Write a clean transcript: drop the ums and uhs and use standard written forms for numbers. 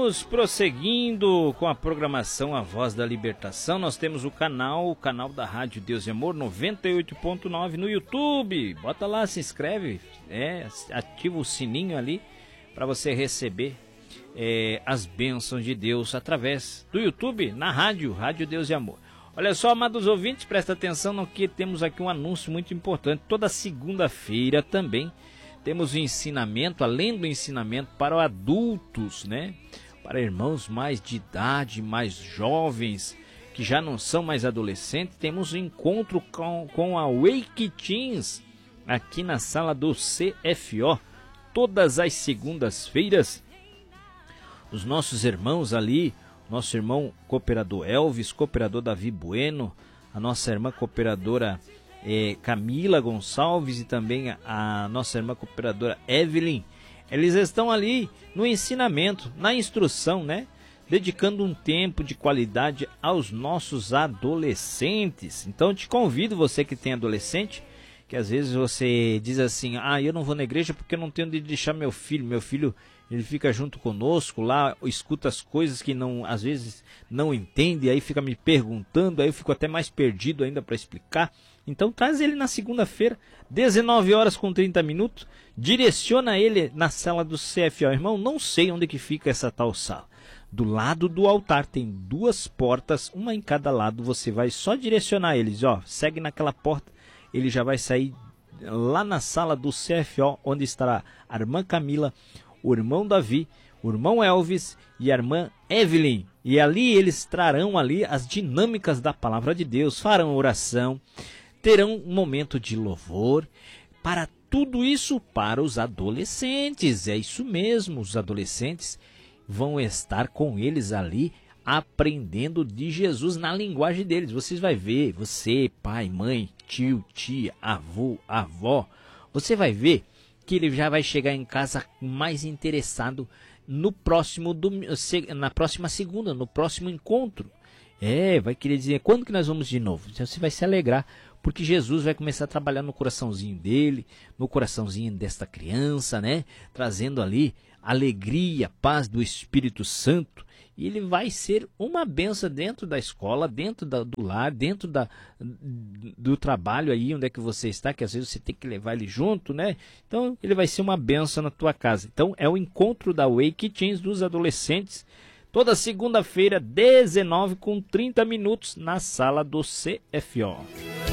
Vamos prosseguindo com a programação A Voz da Libertação. Nós temos o canal da Rádio Deus e Amor 98.9 no YouTube. Bota lá, se inscreve, ativa o sininho ali para você receber as bênçãos de Deus através do YouTube, na Rádio Deus e Amor. Olha só, amados ouvintes, presta atenção no que temos aqui, um anúncio muito importante. Toda segunda-feira também temos o ensinamento, além do ensinamento para adultos, né? Para irmãos mais de idade, mais jovens, que já não são mais adolescentes. Temos um encontro com a Wake Teens aqui na sala do CFO, todas as segundas-feiras. Os nossos irmãos ali, nosso irmão cooperador Elvis, cooperador Davi Bueno, a nossa irmã cooperadora Camila Gonçalves e também a nossa irmã cooperadora Evelyn, eles estão ali no ensinamento, na instrução, né? Dedicando um tempo de qualidade aos nossos adolescentes. Então te convido, você que tem adolescente, que às vezes você diz assim, eu não vou na igreja porque eu não tenho onde deixar meu filho, ele fica junto conosco lá, escuta as coisas que às vezes não entende, aí fica me perguntando, aí eu fico até mais perdido ainda para explicar. Então traz ele na segunda-feira, 19h30, direciona ele na sala do CFO. Irmão, não sei onde que fica essa tal sala. Do lado do altar tem 2 portas, uma em cada lado, você vai só direcionar eles, segue naquela porta, ele já vai sair lá na sala do CFO, onde estará a irmã Camila, o irmão Davi, o irmão Elvis e a irmã Evelyn. E ali eles trarão ali as dinâmicas da palavra de Deus, farão oração, terão um momento de louvor. Para tudo isso, para os adolescentes, é isso mesmo, os adolescentes vão estar com eles ali, aprendendo de Jesus na linguagem deles. Vocês vão ver, você, pai, mãe, tio, tia, avô, avó, você vai ver que ele já vai chegar em casa mais interessado na próxima segunda, no próximo encontro. Vai querer dizer, quando que nós vamos de novo? Você vai se alegrar, porque Jesus vai começar a trabalhar no coraçãozinho dele, no coraçãozinho desta criança, né? Trazendo ali alegria, paz do Espírito Santo. E ele vai ser uma benção dentro da escola, dentro do lar, dentro do trabalho aí, onde é que você está, que às vezes você tem que levar ele junto, né? Então, ele vai ser uma benção na tua casa. Então, é o encontro da Wake Teens dos adolescentes, toda segunda-feira, 19h30, na sala do CFO.